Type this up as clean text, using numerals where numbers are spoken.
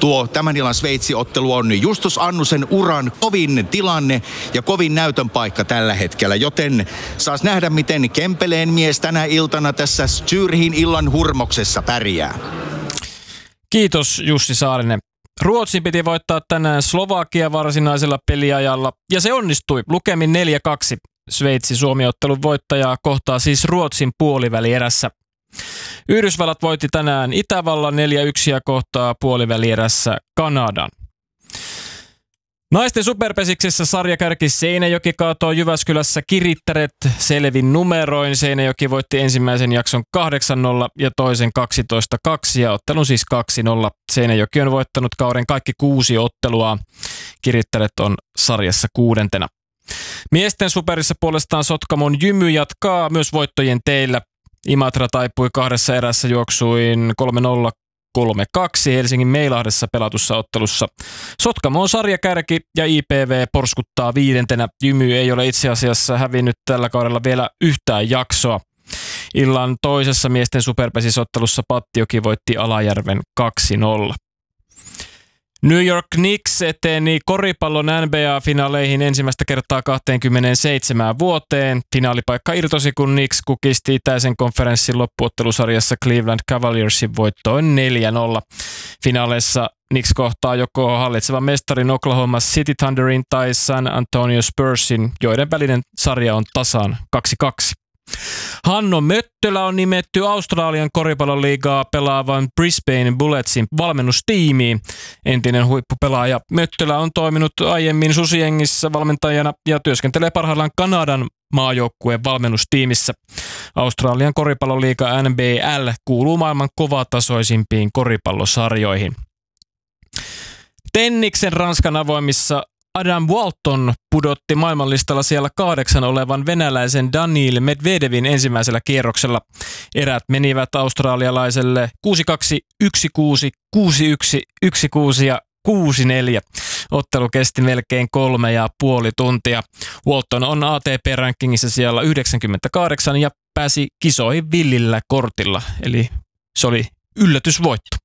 Tuo tämän illan Sveitsi-ottelu on Justus Annusen uran kovin tilanne ja kovin näytön paikka tällä hetkellä, joten saas nähdä, miten Kempeleen mies tänä iltana tässä Zürichin illan hurmoksessa pärjää. Kiitos Jussi Saarinen. Ruotsi piti voittaa tänään Slovakia varsinaisella peliajalla ja se onnistui lukemin 4-2. Sveitsi-Suomi-ottelun voittajaa kohtaa siis Ruotsin puolivälierässä. Yhdysvallat voitti tänään Itävallan 4-1 ja kohtaa puolivälierässä Kanadan. Naisten superpesiksessä sarjakärki Seinäjoki kaatoi Jyväskylässä Kirittäret selvin numeroin. Seinäjoki voitti ensimmäisen jakson 8-0 ja toisen 12-2 ja ottelun siis 2-0. Seinäjoki on voittanut kauden kaikki 6 ottelua. Kirittäret on sarjassa 6. Miesten superissa puolestaan Sotkamon Jymy jatkaa myös voittojen teillä. Imatra taipui 2 erässä juoksuin 3-0. 3-2 Helsingin Meilahdessa pelatussa ottelussa. Sotkamo on sarjakärki ja IPV porskuttaa 5. Jymy ei ole itse asiassa hävinnyt tällä kaudella vielä yhtään jaksoa. Illan toisessa miesten superpesisottelussa Pattioki voitti Alajärven 2-0. New York Knicks eteni koripallon NBA-finaaleihin ensimmäistä kertaa 27 vuoteen. Finaalipaikka irtosi, kun Knicks kukisti itäisen konferenssin loppuottelusarjassa Cleveland Cavaliersin voittoon 4-0. Finaaleissa Knicks kohtaa joko hallitsevan mestarin Oklahoma City Thunderin tai San Antonio Spursin, joiden välinen sarja on tasan 2-2. Hanno Möttölä on nimetty Australian koripalloliigaa pelaavan Brisbane Bulletsin valmennustiimiin. Entinen huippupelaaja Möttölä on toiminut aiemmin Susiengissä valmentajana ja työskentelee parhaillaan Kanadan maajoukkueen valmennustiimissä. Australian koripalloliiga NBL kuuluu maailman kovatasoisimpiin koripallosarjoihin. Tenniksen Ranskan avoimissa Adam Walton pudotti maailmanlistalla siellä 8 olevan venäläisen Daniil Medvedevin ensimmäisellä kierroksella. Erät menivät australialaiselle 6-2, 1-6, 6-1, 1-6 ja 6-4. Ottelu kesti melkein 3,5 tuntia. Walton on ATP-rankingissa siellä 98 ja pääsi kisoihin villillä kortilla, eli se oli yllätysvoitto.